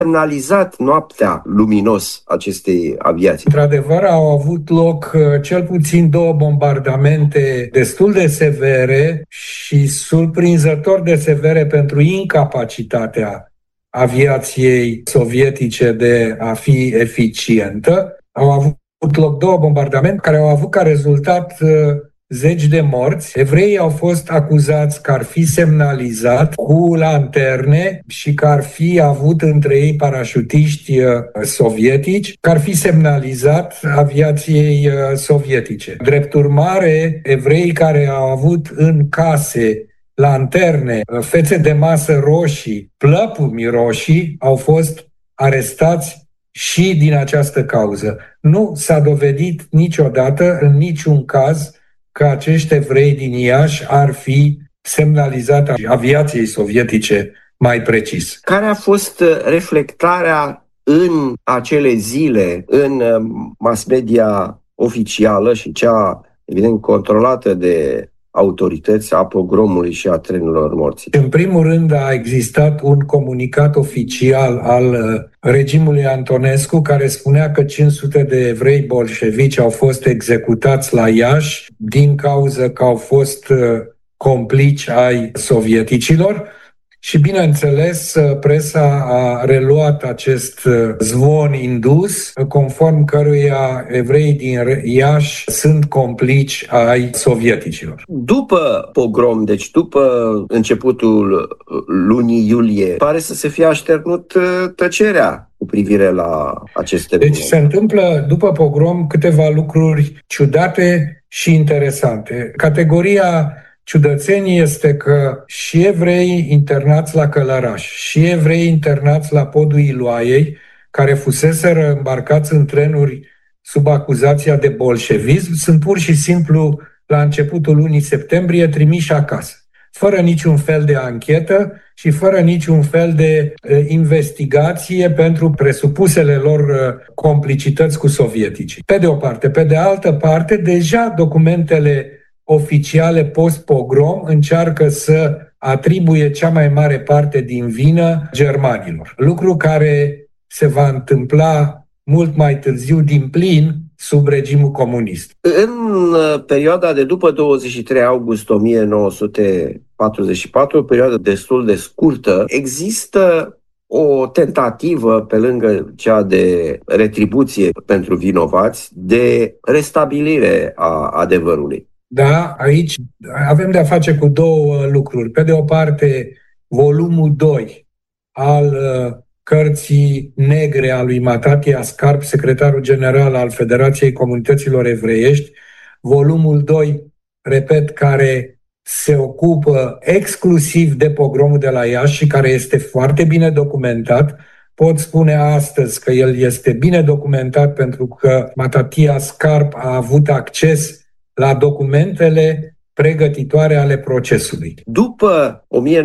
semnalizat noaptea luminos acestei aviații? Într-adevăr, au avut loc cel puțin 2 bombardamente destul de severe și surprinzător de severe pentru incapacitatea aviației sovietice de a fi eficientă. Au avut loc 2 bombardamente care au avut ca rezultat zeci de morți. Evreii au fost acuzați că ar fi semnalizat cu lanterne și că ar fi avut între ei parașutiști sovietici, că ar fi semnalizat aviației sovietice. Drept urmare, evreii care au avut în case lanterne, fețe de masă roșii, plăpumi roșii, au fost arestați și din această cauză. Nu s-a dovedit niciodată, în niciun caz, că acești evrei din Iași ar fi semnalizat aviației sovietice mai precis. Care a fost reflectarea în acele zile în mass media oficială și cea, evident, controlată de autorități a pogromului și a trenurilor morții? În primul rând a existat un comunicat oficial al regimului Antonescu care spunea că 500 de evrei bolșevici au fost executați la Iași din cauza că au fost complici ai sovieticilor. Și, bineînțeles, presa a reluat acest zvon indus, conform căruia evreii din Iași sunt complici ai sovieticilor. După pogrom, deci după începutul lunii iulie, pare să se fie așternut tăcerea cu privire la aceste Deci se întâmplă după pogrom câteva lucruri ciudate și interesante. Categoria ciudățenie este că și evrei internați la Călăraș, și evrei internați la Podul Iloaiei, care fuseseră îmbarcați în trenuri sub acuzația de bolșevism, sunt pur și simplu, la începutul lunii septembrie, trimiși acasă, fără niciun fel de anchetă și fără niciun fel de investigație pentru presupusele lor complicități cu sovieticii. Pe de o parte. Pe de altă parte, deja documentele oficiale post-pogrom încearcă să atribuie cea mai mare parte din vină germanilor. Lucru care se va întâmpla mult mai târziu din plin sub regimul comunist. În perioada de după 23 august 1944, o perioadă destul de scurtă, există o tentativă, pe lângă cea de retribuție pentru vinovați, de restabilire a adevărului. Da, aici avem de-a face cu 2 lucruri. Pe de o parte, volumul 2 al cărții negre a lui Matatia Scarp, secretarul general al Federației Comunităților Evreiești, volumul 2, repet, care se ocupă exclusiv de pogromul de la Iași și care este foarte bine documentat. Pot spune astăzi că el este bine documentat pentru că Matatia Scarp a avut acces la documentele pregătitoare ale procesului. După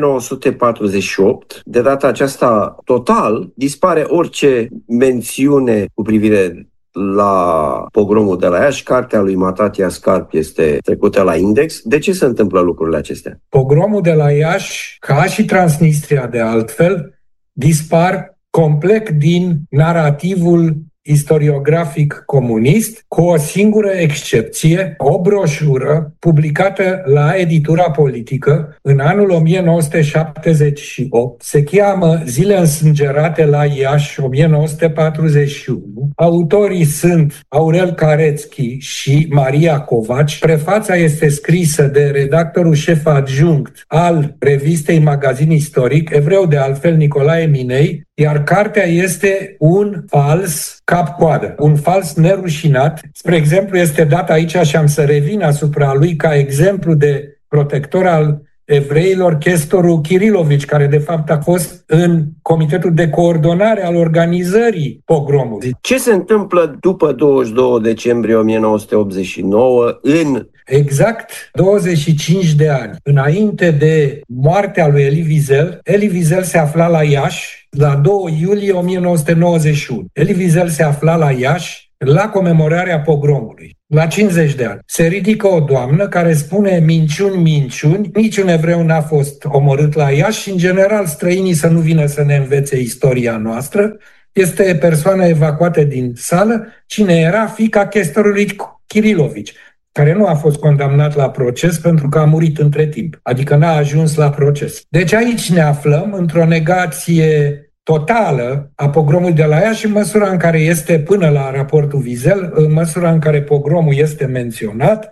1948, de data aceasta total, dispare orice mențiune cu privire la pogromul de la Iași. Cartea lui Matatia Scarp este trecută la index. De ce se întâmplă lucrurile acestea? Pogromul de la Iași, ca și Transnistria de altfel, dispar complet din narativul istoriografic comunist, cu o singură excepție, o broșură publicată la Editura Politică în anul 1978, se cheamă Zile însângerate la Iași 1941. Autorii sunt Aurel Carețchi și Maria Covaci. Prefața este scrisă de redactorul șef adjunct al revistei Magazin Istoric, evreu de altfel Nicolae Minei, iar cartea este un fals cap-coadă, un fals nerușinat. Spre exemplu, este dat aici și am să revin asupra lui ca exemplu de protector al evreilor, chestorul Kirilovici, care de fapt a fost în comitetul de coordonare al organizării pogromului. Ce se întâmplă după 22 decembrie 1989 în exact 25 de ani înainte de moartea lui Elie Wiesel? Elie Wiesel se afla la Iași la 2 iulie 1991. Elie Wiesel se afla la Iași la comemorarea pogromului, la 50 de ani. Se ridică o doamnă care spune minciuni, niciun evreu n-a fost omorât la Iași și, în general, străinii să nu vină să ne învețe istoria noastră. Este persoana evacuată din sală. Cine era? Fiica chestorului Chirilovici, care nu a fost condamnat la proces pentru că a murit între timp, adică n-a ajuns la proces. Deci aici ne aflăm într-o negație totală a pogromului de la Iași, în măsura în care este, până la raportul Wiesel, în măsura în care pogromul este menționat,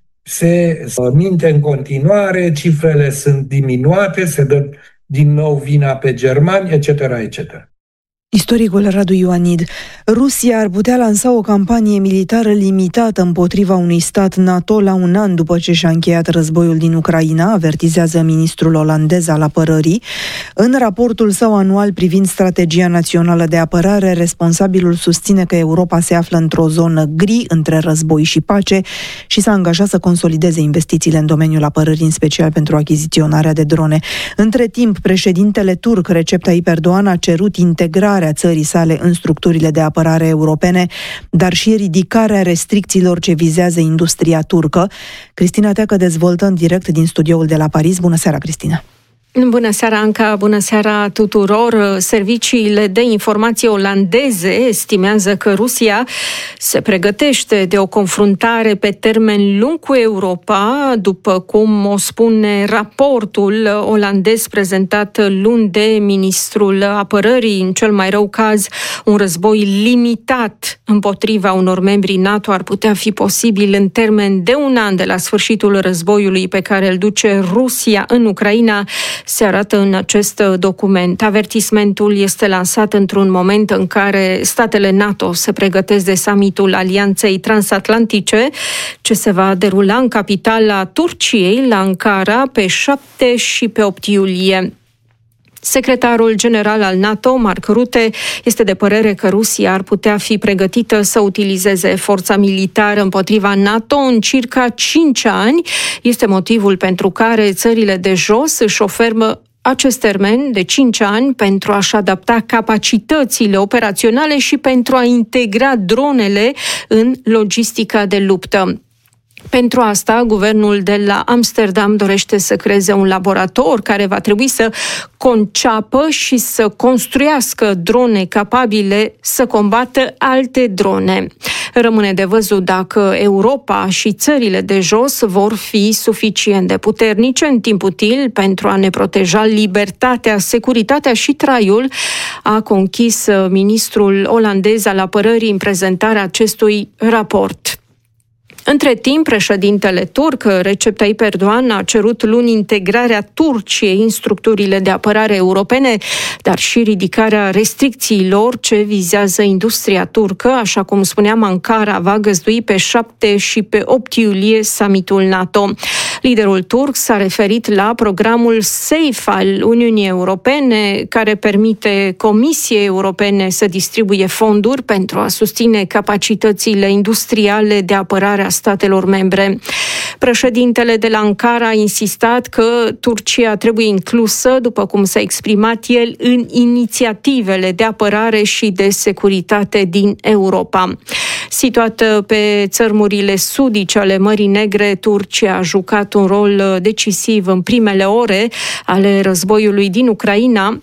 se minte în continuare, cifrele sunt diminuate, se dă din nou vina pe germani, etc., etc. Istoricul Radu Ioanid. Rusia ar putea lansa o campanie militară limitată împotriva unui stat NATO la un an după ce și-a încheiat războiul din Ucraina, avertizează ministrul olandez al apărării. În raportul său anual privind strategia națională de apărare, responsabilul susține că Europa se află într-o zonă gri între război și pace și s-a angajat să consolideze investițiile în domeniul apărării, în special pentru achiziționarea de drone. Între timp, președintele turc Recep Tayyip Erdogan a cerut integrarea țării sale în structurile de apărare europene, dar și ridicarea restricțiilor ce vizează industria turcă. Cristina Teacă dezvoltă în direct din studioul de la Paris. Bună seara, Cristina! Bună seara, Anca! Bună seara tuturor! Serviciile de informație olandeze estimează că Rusia se pregătește de o confruntare pe termen lung cu Europa, după cum o spune raportul olandez prezentat luni de ministrul apărării. În cel mai rău caz, un război limitat împotriva unor membri NATO ar putea fi posibil în termen de un an de la sfârșitul războiului pe care îl duce Rusia în Ucraina, se arată în acest document. Avertismentul este lansat într-un moment în care statele NATO se pregătesc de summitul Alianței Transatlantice, ce se va derula în capitala Turciei, la Ankara, pe 7 și pe 8 iulie. Secretarul general al NATO, Mark Rutte, este de părere că Rusia ar putea fi pregătită să utilizeze forța militară împotriva NATO în circa 5 ani. Este motivul pentru care țările de jos își oferă acest termen de 5 ani pentru a-și adapta capacitățile operaționale și pentru a integra dronele în logistica de luptă. Pentru asta, guvernul de la Amsterdam dorește să creeze un laborator care va trebui să conceapă și să construiască drone capabile să combată alte drone. Rămâne de văzut dacă Europa și țările de jos vor fi suficient de puternice în timp util pentru a ne proteja libertatea, securitatea și traiul, a conchis ministrul olandez al apărării în prezentarea acestui raport. Între timp, președintele turc, Recep Tayyip Erdogan, a cerut luni integrarea Turciei în structurile de apărare europene, dar și ridicarea restricțiilor ce vizează industria turcă. Așa cum spuneam, Ankara va găzdui pe 7 și pe 8 iulie summitul NATO. Liderul turc s-a referit la programul SAFE al Uniunii Europene, care permite Comisiei Europene să distribuie fonduri pentru a susține capacitățile industriale de apărare a statelor membre. Președintele de la Ankara a insistat că Turcia trebuie inclusă, după cum s-a exprimat el, în inițiativele de apărare și de securitate din Europa. Situată pe țărmurile sudice ale Mării Negre, Turcia a jucat un rol decisiv în primele ore ale războiului din Ucraina,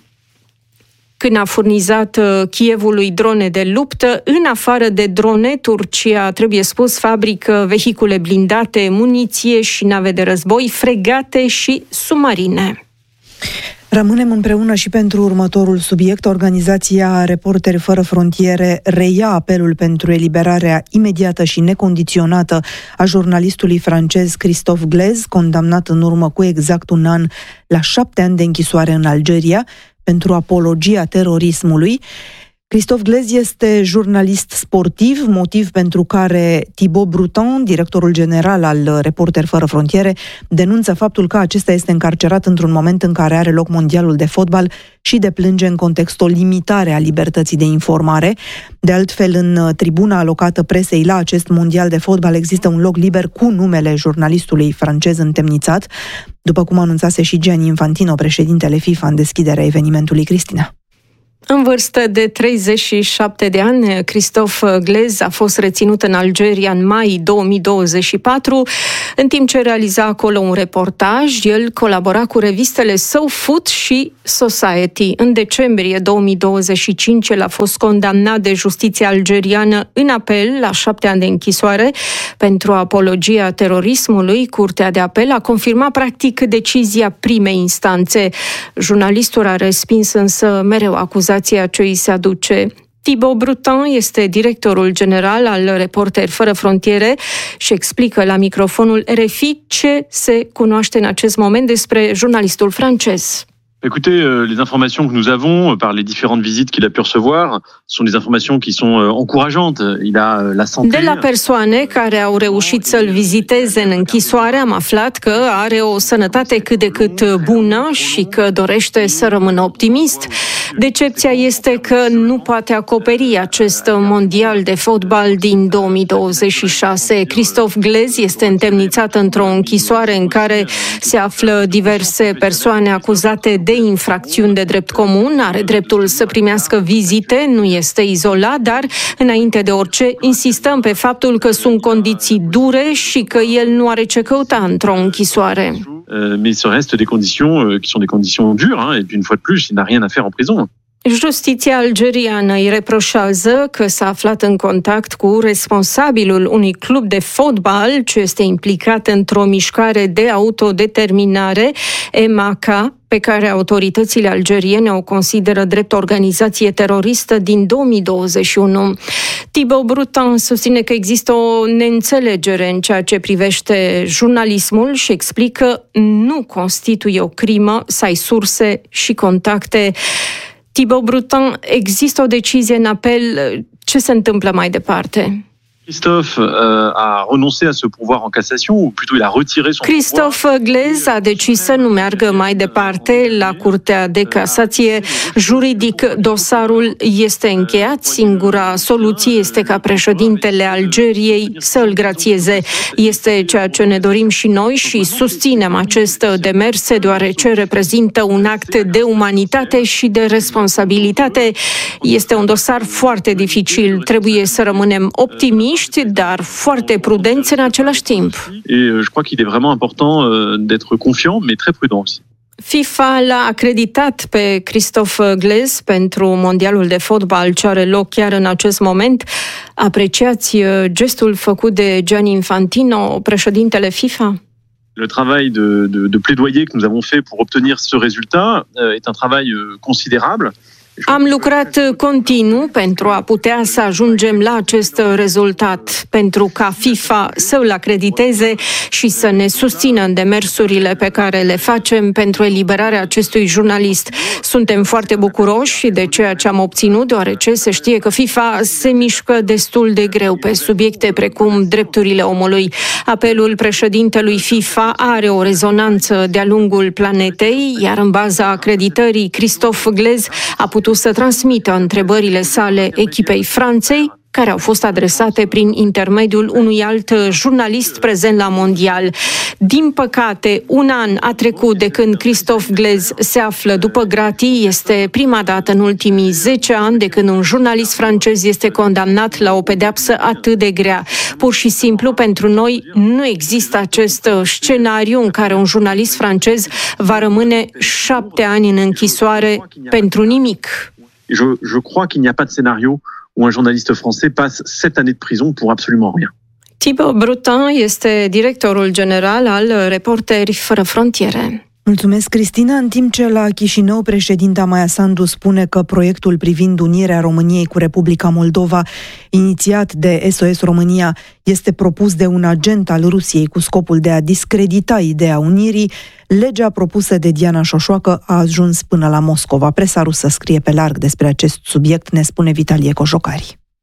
când a furnizat Kievului drone de luptă. În afară de drone, Turcia, trebuie spus, fabrică vehicule blindate, muniție și nave de război, fregate și submarine. Rămânem împreună și pentru următorul subiect. Organizația Reporteri Fără Frontiere reia apelul pentru eliberarea imediată și necondiționată a jurnalistului francez Christophe Glaise, condamnat în urmă cu exact un an la 7 ani de închisoare în Algeria pentru apologia terorismului. Christophe Glaise este jurnalist sportiv, motiv pentru care Thibaut Bruton, directorul general al Reporteri Fără Frontiere, denunță faptul că acesta este încarcerat într-un moment în care are loc mondialul de fotbal și deplânge în context o limitare a libertății de informare. De altfel, în tribuna alocată presei la acest mondial de fotbal există un loc liber cu numele jurnalistului francez întemnițat, după cum anunțase și Gianni Infantino, președintele FIFA, în deschiderea evenimentului. Cristina. În vârstă de 37 de ani, Christophe Glaise a fost reținut în Algeria în mai 2024. În timp ce realiza acolo un reportaj, el colabora cu revistele So Food și Society. În decembrie 2025, el a fost condamnat de justiția algeriană în apel la 7 ani de închisoare pentru apologia terorismului. Curtea de apel a confirmat practic decizia primei instanțe. Jurnalistul a respins însă mereu acuzația ce îi se aduce. Thibaut Brutin este directorul general al Reporteri Fără Frontiere și explică la microfonul RFI ce se cunoaște în acest moment despre jurnalistul francez. Écoutez, les informations que nous avons par les différentes visites qu'il a pu recevoir sont des informations qui sont encourageantes. Il a la santé. De la persoane care au reușit să-l viziteze în închisoare am aflat că are o sănătate cât de cât bună și că dorește să rămână optimist. Decepția este că nu poate acoperi acest mondial de fotbal din 2026. Christophe Glaise este întemnițat într-o închisoare în care se află diverse persoane acuzate de infracțiuni de drept comun, are dreptul să primească vizite, nu este izolat, dar, înainte de orice, insistăm pe faptul că sunt condiții dure și că el nu are ce căuta într-o închisoare. Mais ce reste des conditions qui sont des conditions dures, et puis une fois de plus, il n'a rien à faire en prison. Justiția algeriană îi reproșează că s-a aflat în contact cu responsabilul unui club de fotbal ce este implicat într-o mișcare de autodeterminare, MAK, pe care autoritățile algeriene o consideră drept organizație teroristă din 2021. Thibaut Brutin susține că există o neînțelegere în ceea ce privește jurnalismul și explică nu constituie o crimă să ai surse și contacte. Thibaut Brutin, există o decizie în apel. Ce se întâmplă mai departe? Christophe a renoncé à ce pouvoir en cassation, ou plutôt il a retiré son Christophe Glaise a decis să nu meargă mai departe la Curtea de Casație. Juridic, dosarul este încheiat. Singura soluție este ca președintele Algeriei să îl grațieze. Este ceea ce ne dorim și noi și susținem acest demers, deoarece reprezintă un act de umanitate și de responsabilitate. Este un dosar foarte dificil. Trebuie să rămânem optimiști, dar foarte prudenți în același timp. Et je crois qu'il est vraiment important d'être confiant, mais très prudent aussi. FIFA l-a acreditat pe Christophe Glaise pentru mondialul de fotbal ce are loc chiar în acest moment. Apreciați gestul făcut de Gianni Infantino, președintele FIFA? Le travail de plaidoyer que nous avons fait pour obtenir ce résultat est un travail considérable. Am lucrat continuu pentru a putea să ajungem la acest rezultat, pentru ca FIFA să îl acrediteze și să ne susțină în demersurile pe care le facem pentru eliberarea acestui jurnalist. Suntem foarte bucuroși de ceea ce am obținut, deoarece se știe că FIFA se mișcă destul de greu pe subiecte precum drepturile omului. Apelul președintelui FIFA are o rezonanță de-a lungul planetei, iar în baza acreditării, Christophe Glaise a putut să transmită întrebările sale echipei Franței, care au fost adresate prin intermediul unui alt jurnalist prezent la mondial. Din păcate, un an a trecut de când Christophe Glaise se află după gratii. Este prima dată în ultimii 10 ani de când un jurnalist francez este condamnat la o pedeapsă atât de grea. Pur și simplu, pentru noi, nu există acest scenariu în care un jurnalist francez va rămâne 7 ani în închisoare pentru nimic. Je crois qu'il n'y a pas de scénario où un journaliste français passe 7 années de prison pour absolument rien. Thibaut Brutin este directorul general al Reporteri Fără Frontiere. Mulțumesc, Cristina. În timp ce la Chișinău, președinta Maia Sandu spune că proiectul privind unirea României cu Republica Moldova, inițiat de SOS România, este propus de un agent al Rusiei cu scopul de a discredita ideea unirii, legea propusă de Diana Șoșoacă a ajuns până la Moscova. Presa rusă scrie pe larg despre acest subiect, ne spune Vitalie Cojocari.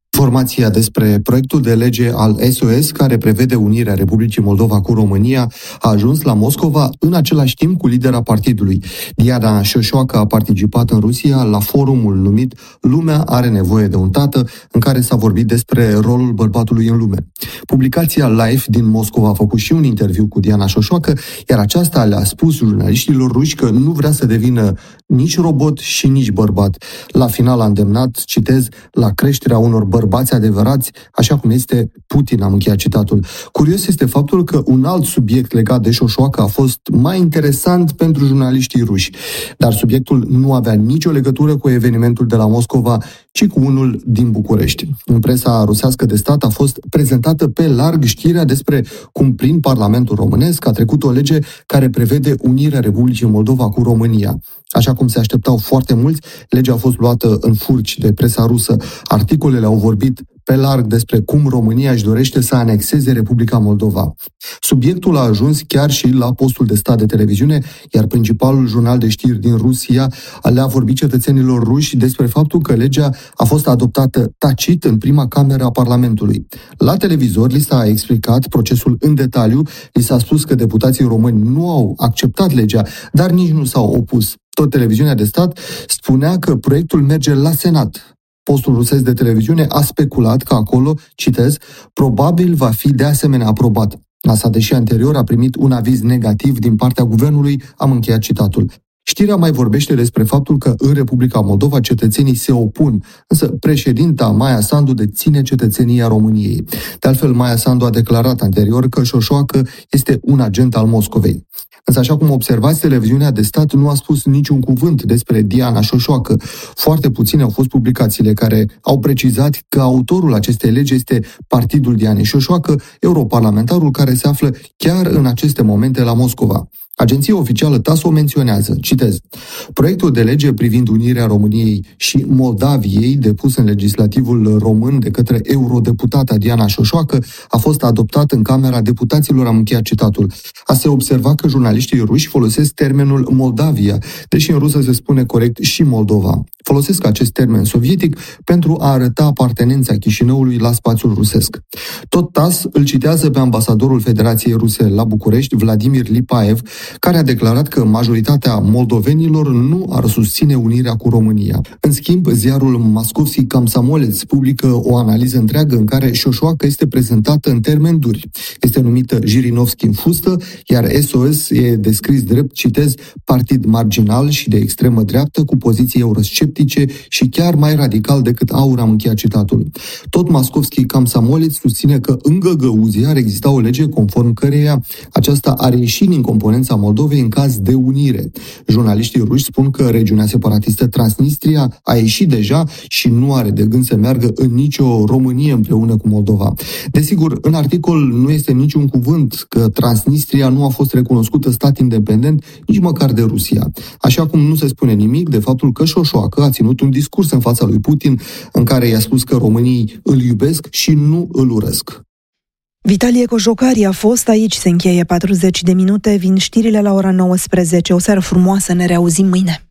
Informația despre proiectul de lege al SOS care prevede unirea Republicii Moldova cu România a ajuns la Moscova în același timp cu lidera partidului. Diana Șoșoacă a participat în Rusia la forumul numit Lumea are nevoie de un tată, în care s-a vorbit despre rolul bărbatului în lume. Publicația Life din Moscova a făcut și un interviu cu Diana Șoșoacă, iar aceasta le-a spus jurnaliștilor ruși că nu vrea să devină nici robot și nici bărbat. La final a îndemnat, citez, la creșterea unor bărbați adevărați, așa cum este Putin, am încheiat citatul. Curios este faptul că un alt subiect legat de Șoșoacă a fost mai interesant pentru jurnaliștii ruși, dar subiectul nu avea nicio legătură cu evenimentul de la Moscova, ci cu unul din București. În presa rusească de stat a fost prezentată pe larg știrea despre cum prin Parlamentul românesc a trecut o lege care prevede unirea Republicii Moldova cu România. Așa cum se așteptau foarte mulți, legea a fost luată în furci de presa rusă. Articolele au vorbit pe larg despre cum România își dorește să anexeze Republica Moldova. Subiectul a ajuns chiar și la postul de stat de televiziune, iar principalul jurnal de știri din Rusia le-a vorbit cetățenilor ruși despre faptul că legea a fost adoptată tacit în prima cameră a Parlamentului. La televizor li s-a explicat procesul în detaliu, li s-a spus că deputații români nu au acceptat legea, dar nici nu s-au opus. Tot televiziunea de stat spunea că proiectul merge la Senat. Postul rusesc de televiziune a speculat că acolo, citez, probabil va fi de asemenea aprobat. Asta, deși anterior a primit un aviz negativ din partea guvernului, am încheiat citatul. Știrea mai vorbește despre faptul că în Republica Moldova cetățenii se opun, însă președinta Maia Sandu deține cetățenia României. De altfel, Maia Sandu a declarat anterior că Șoșoacă este un agent al Moscovei. Însă, așa cum observați, televiziunea de stat nu a spus niciun cuvânt despre Diana Șoșoacă. Foarte puține au fost publicațiile care au precizat că autorul acestei legi este partidul Dianei Șoșoacă, europarlamentarul care se află chiar în aceste momente la Moscova. Agenția oficială TASS o menționează, citez, proiectul de lege privind unirea României și Moldaviei depus în legislativul român de către eurodeputata Diana Șoșoacă a fost adoptat în Camera Deputaților, am încheiat citatul. A se observa că jurnaliștii ruși folosesc termenul Moldavia, deși în rusă se spune corect și Moldova. Folosesc acest termen sovietic pentru a arăta apartenența Chișinăului la spațiul rusesc. Tot TASS îl citează pe ambasadorul Federației Ruse la București, Vladimir Lipaev, care a declarat că majoritatea moldovenilor nu ar susține unirea cu România. În schimb, ziarul Moskovski Komsomolets publică o analiză întreagă în care Șoșoacă este prezentată în termeni duri. Este numită Jirinovski în fustă, iar SOS e descris drept, citez, partid marginal și de extremă dreaptă cu poziții eurosceptice și chiar mai radical decât AUR, am încheiat citatul. Tot Moskovski Komsomolets susține că în Găgăuzia ar exista o lege conform căreia aceasta ar ieși din componența Moldovei în caz de unire. Jurnaliștii ruși spun că regiunea separatistă Transnistria a ieșit deja și nu are de gând să meargă în nicio Românie împreună cu Moldova. Desigur, în articol nu este niciun cuvânt că Transnistria nu a fost recunoscută stat independent nici măcar de Rusia. Așa cum nu se spune nimic de faptul că Șoșoacă a ținut un discurs în fața lui Putin în care i-a spus că românii îl iubesc și nu îl urăsc. Vitalie Cojocari a fost aici, se încheie 40 de minute, vin știrile la ora 19. O seară frumoasă, ne reauzim mâine.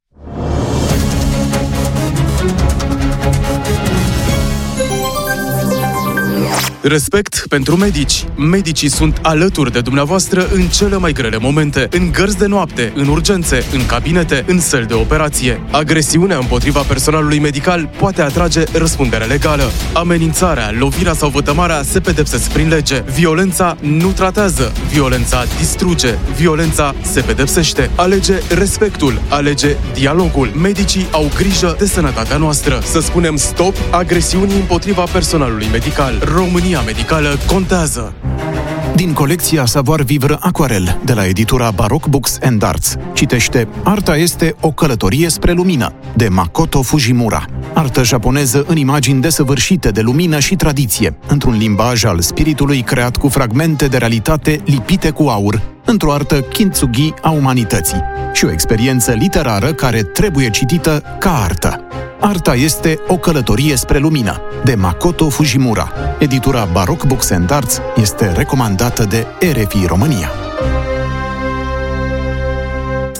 Respect pentru medici. Medicii sunt alături de dumneavoastră în cele mai grele momente, în gărzi de noapte, în urgențe, în cabinete, în săli de operație. Agresiunea împotriva personalului medical poate atrage răspundere legală. Amenințarea, lovirea sau vătămarea se pedepsesc prin lege. Violența nu tratează, violența distruge, violența se pedepsește. Alege respectul, alege dialogul. Medicii au grijă de sănătatea noastră. Să spunem stop agresiunii împotriva personalului medical. România medicală contează. Din colecția Savoir Vivre Aquarel de la editura Baroque Books and Arts. Citește Arta este o călătorie spre lumină, de Makoto Fujimura. Artă japoneză în imagini desăvârșite de lumină și tradiție, într-un limbaj al spiritului creat cu fragmente de realitate lipite cu aur, într-o artă kintsugi a umanității și o experiență literară care trebuie citită ca artă. Arta este o călătorie spre lumină, de Makoto Fujimura. Editura Baroque Books and Arts este recomandată de RFI România.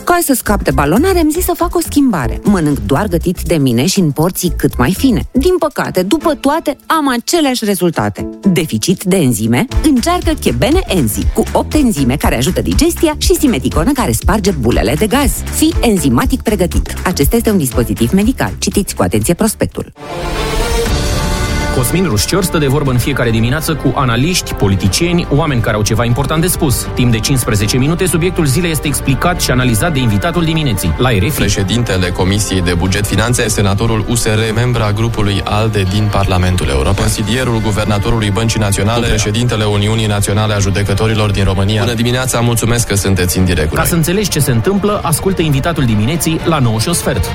Ca să scap de balonare, am zis să fac o schimbare. Mănânc doar gătit de mine și în porții cât mai fine. Din păcate, după toate, am aceleași rezultate. Deficit de enzime? Încearcă Chebene Enzi, cu 8 enzime care ajută digestia și simeticonă care sparge bulele de gaz. Fii enzimatic pregătit. Acesta este un dispozitiv medical. Citiți cu atenție prospectul. Cosmin Rușcior stă de vorbă în fiecare dimineață cu analiști, politicieni, oameni care au ceva important de spus. Timp de 15 minute, subiectul zilei este explicat și analizat de invitatul dimineții. La RFI, președintele Comisiei de Buget Finanțe, senatorul USR, membra grupului ALDE din Parlamentul European, consilierul guvernatorului Băncii Naționale, președintele Uniunii Naționale a Judecătorilor din România. Bună dimineața, mulțumesc că sunteți în direct. Ca să înțelegi ce se întâmplă, ascultă invitatul dimineții la 9:15.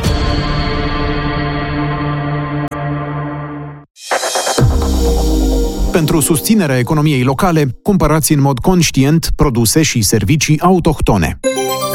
Pentru susținerea economiei locale, cumpărați în mod conștient produse și servicii autohtone.